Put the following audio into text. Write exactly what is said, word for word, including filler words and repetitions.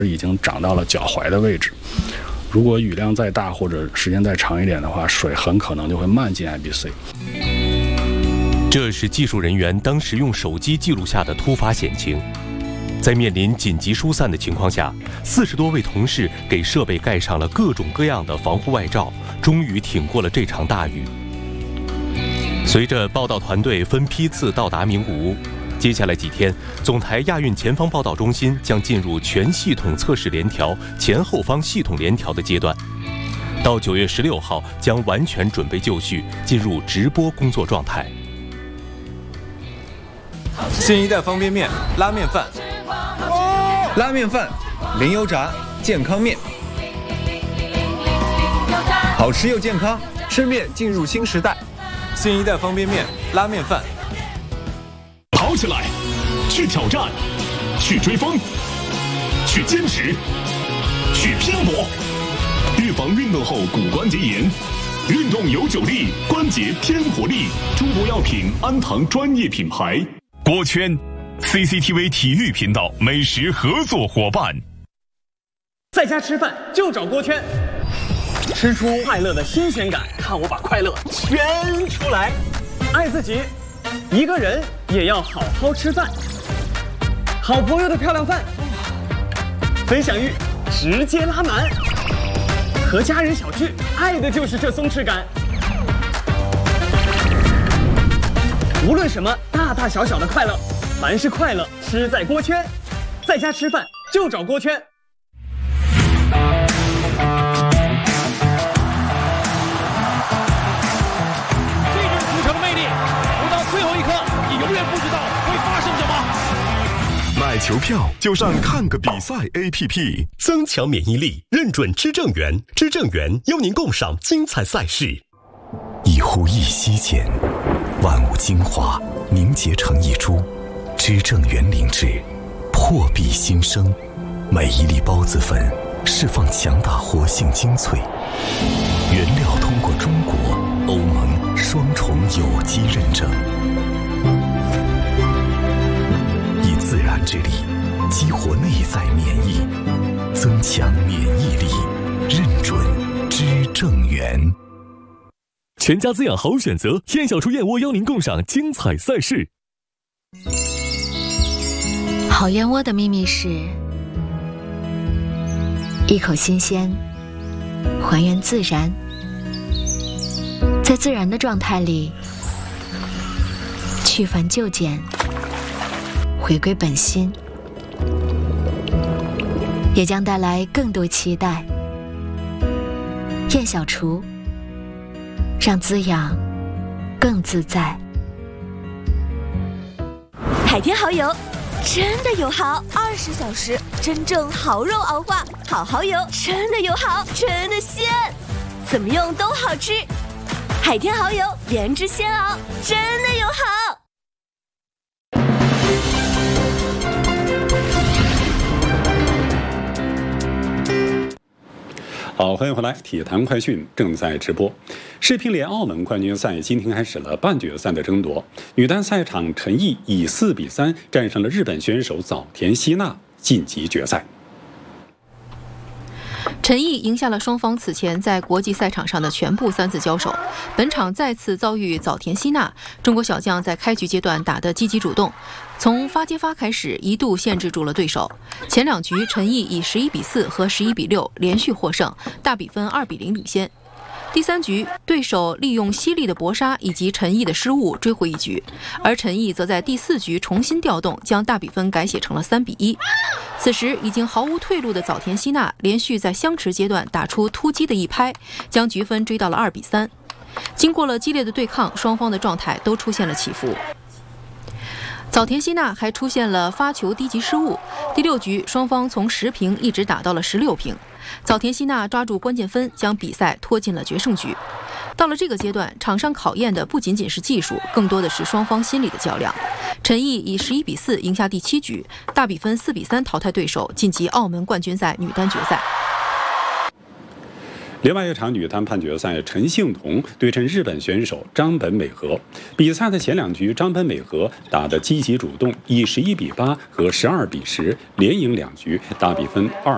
已经涨到了脚踝的位置。如果雨量再大或者时间再长一点的话，水很可能就会漫进 I B C。 这是技术人员当时用手机记录下的突发险情。在面临紧急疏散的情况下，四十多位同事给设备盖上了各种各样的防护外罩，终于挺过了这场大雨。随着报道团队分批次到达名古屋，接下来几天，总台亚运前方报道中心将进入全系统测试联调、前后方系统联调的阶段。到九月十六号，将完全准备就绪，进入直播工作状态。 新一代方便面、拉面饭、拉面饭、零油炸、健康面，好吃又健康，吃面进入新时代。新一代方便面、拉面饭。 跑起来，去挑战，去追风，去坚持，去拼搏，预防运动后骨关节炎。运动有九力，关节添活力。中国药品安堂专业品牌。锅圈 ，C C T V 体育频道美食合作伙伴。 在家吃饭就找锅圈，吃出快乐的新鲜感，看我把快乐圈出来。爱自己，一个人也要好好吃饭。好朋友的漂亮饭，分享欲直接拉满。和家人小聚，爱的就是这松弛感。无论什么大大小小的快乐，凡是快乐吃在锅圈。在家吃饭就找锅圈。 这就是足球的魅力，不到最后一刻，你永远不知道会发生什么。 买球票就上看个比赛 A P P， 增强免疫力，认准知正源，知正源邀您共赏精彩赛事。 一呼一吸间，万物精华凝结成一株，知正源灵芝破壁新生，每一粒孢子粉释放强大活性精粹，原料通过中国、欧盟双重有机认证，以自然之力激活内在免疫，增强免疫力，认准知正源。 全家滋养好选择，燕小厨燕窝邀您共赏精彩赛事。 好燕窝的秘密是一口新鲜，还原自然，在自然的状态里去繁就简，回归本心，也将带来更多期待。燕小厨，让滋养更自在。 海天蚝油真的有好，二十小时真正蚝肉熬化，好蚝油真的有好，真的鲜，怎么用都好吃。海天蚝油原汁鲜熬，真的有好。 好，欢迎回来，体坛快讯正在直播。世乒联澳门冠军赛今天开始了半决赛的争夺，女单赛场陈毅以四比三战胜了日本选手早田希娜，晋级决赛。 陈毅赢下了双方此前在国际赛场上的全部三次交手，本场再次遭遇早田希娜。中国小将在开局阶段打得积极主动，从发接发开始一度限制住了对手。前两局陈毅以十一比四和十一比六连续获胜，大比分二比零领先。第三局，对手利用犀利的搏杀以及陈毅的失误追回一局，而陈毅则在第四局重新调动，将大比分改写成了三比一。此时已经毫无退路的早田希娜连续在相持阶段打出突击的一拍，将局分追到了二比三。经过了激烈的对抗，双方的状态都出现了起伏。早田希娜还出现了发球低级失误，第六局双方从十平一直打到了十六平。早田希娜抓住关键分，将比赛拖进了决胜局。到了这个阶段，场上考验的不仅仅是技术，更多的是双方心理的较量。陈毅以十一比四赢下第七局，大比分四比三淘汰对手，晋级澳门冠军赛女单决赛。 另外一场女单半决赛，陈幸同对阵日本选手张本美和。比赛的前两局，张本美和打得积极主动，以十一比八和十二比十连赢两局，大比分二